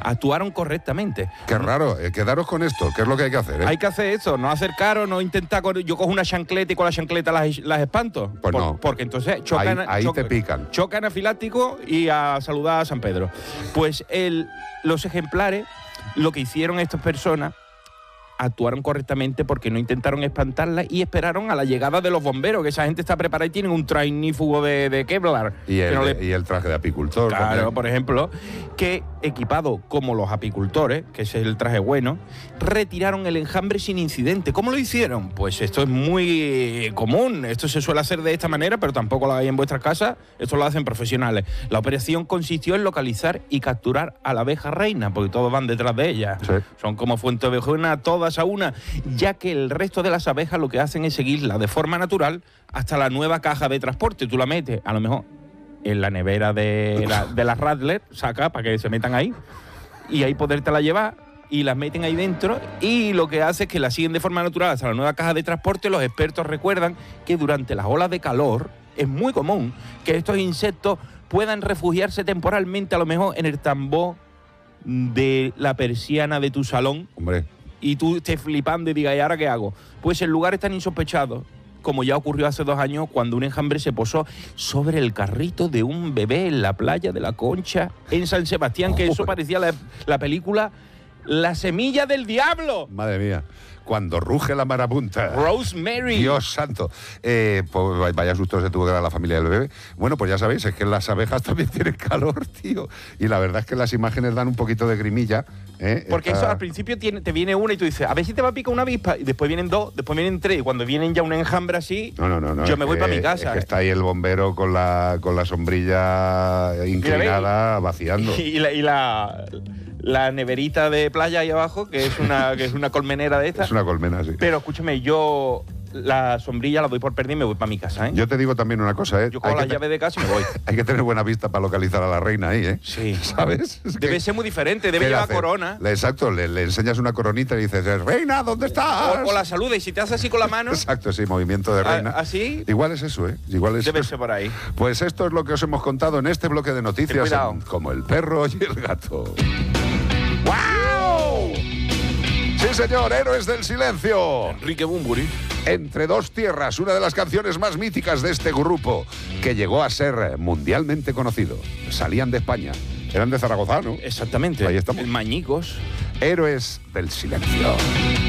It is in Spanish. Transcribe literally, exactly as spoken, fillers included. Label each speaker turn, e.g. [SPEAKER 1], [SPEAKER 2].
[SPEAKER 1] actuaron correctamente.
[SPEAKER 2] Qué raro, eh, quedaros con esto, ¿qué es lo que hay que hacer? Eh?
[SPEAKER 1] Hay que hacer eso, no acercaros, no intentar... Con, yo cojo una chancleta y con la chancleta las, las espanto.
[SPEAKER 2] Pues
[SPEAKER 1] por,
[SPEAKER 2] no.
[SPEAKER 1] Porque entonces chocan...
[SPEAKER 2] Ahí, ahí
[SPEAKER 1] chocan,
[SPEAKER 2] te pican.
[SPEAKER 1] Chocan anafiláctico y a saludar a San Pedro. Pues el, los ejemplares, lo que hicieron estas personas, actuaron correctamente porque no intentaron espantarla y esperaron a la llegada de los bomberos, que esa gente está preparada y tienen un trainífugo de, de Kevlar.
[SPEAKER 2] Y el,
[SPEAKER 1] le...
[SPEAKER 2] y el traje de apicultor.
[SPEAKER 1] Claro,
[SPEAKER 2] también.
[SPEAKER 1] por ejemplo, que equipado como los apicultores, que ese es el traje bueno, retiraron el enjambre sin incidente. ¿Cómo lo hicieron? Pues esto es muy común, esto se suele hacer de esta manera, pero tampoco lo hay en vuestras casas, esto lo hacen profesionales. La operación consistió en localizar y capturar a la abeja reina, porque todos van detrás de ella.
[SPEAKER 2] Sí.
[SPEAKER 1] Son como fuente ovejuna, todas a una, ya que el resto de las abejas lo que hacen es seguirla de forma natural hasta la nueva caja de transporte. Tú la metes, a lo mejor, en la nevera de la, de las Rattler, saca para que se metan ahí, y ahí podértela llevar, y las meten ahí dentro, y lo que hace es que la siguen de forma natural hasta la nueva caja de transporte. Los expertos recuerdan que durante las olas de calor es muy común que estos insectos puedan refugiarse temporalmente, a lo mejor en el tambor de la persiana de tu salón.
[SPEAKER 2] Hombre.
[SPEAKER 1] Y tú estés flipando y digas, ¿y ahora qué hago? Pues en lugares tan insospechados, como ya ocurrió hace dos años, cuando un enjambre se posó sobre el carrito de un bebé en la playa de la Concha, en San Sebastián, que eso parecía la, la película La semilla del diablo.
[SPEAKER 2] Madre mía. Cuando ruge la marabunta.
[SPEAKER 1] Rosemary.
[SPEAKER 2] Dios santo. Eh, pues vaya susto se tuvo que dar a la familia del bebé. Bueno, pues ya sabéis, es que las abejas también tienen calor, tío. Y la verdad es que las imágenes dan un poquito de grimilla. ¿eh?
[SPEAKER 1] Porque
[SPEAKER 2] Esta...
[SPEAKER 1] eso al principio tiene, te viene una y tú dices, a ver si te va a picar una avispa. Y después vienen dos, después vienen tres. Y cuando vienen ya un enjambre así,
[SPEAKER 2] no, no, no, no,
[SPEAKER 1] yo me voy
[SPEAKER 2] que,
[SPEAKER 1] para mi casa.
[SPEAKER 2] Es que
[SPEAKER 1] ¿eh?
[SPEAKER 2] está ahí el bombero con la, con la sombrilla inclinada,
[SPEAKER 1] y,
[SPEAKER 2] vaciando.
[SPEAKER 1] Y la... Y la La neverita de playa ahí abajo, que es una, que es una colmenera de estas.
[SPEAKER 2] Es una colmena, sí.
[SPEAKER 1] Pero escúchame, yo la sombrilla la doy por perdida y me voy para mi casa, ¿eh?
[SPEAKER 2] Yo te digo también una cosa, ¿eh?
[SPEAKER 1] Yo cojo la llave de casa y me voy.
[SPEAKER 2] Hay que tener buena vista para localizar a la reina ahí, ¿eh?
[SPEAKER 1] Sí.
[SPEAKER 2] ¿Sabes? Es
[SPEAKER 1] Debe
[SPEAKER 2] que...
[SPEAKER 1] ser muy diferente, debe llevar corona.
[SPEAKER 2] Le, exacto, le, le enseñas una coronita y dices, reina, ¿dónde estás?
[SPEAKER 1] O, o la saluda y si te hace así con la mano.
[SPEAKER 2] Exacto, sí, movimiento de reina.
[SPEAKER 1] ¿Así?
[SPEAKER 2] Igual es eso, ¿eh? Igual es
[SPEAKER 1] Debe
[SPEAKER 2] eso.
[SPEAKER 1] ser por ahí.
[SPEAKER 2] Pues esto es lo que os hemos contado en este bloque de noticias, en, como el perro y el gato. ¡Wow! Sí, señor, Héroes del Silencio.
[SPEAKER 1] Enrique Bunbury.
[SPEAKER 2] Entre dos tierras, una de las canciones más míticas de este grupo, que llegó a ser mundialmente conocido. Salían de España. Eran de Zaragoza, ¿no?
[SPEAKER 1] Exactamente.
[SPEAKER 2] Ahí estamos.
[SPEAKER 1] Mañicos.
[SPEAKER 2] Héroes del Silencio.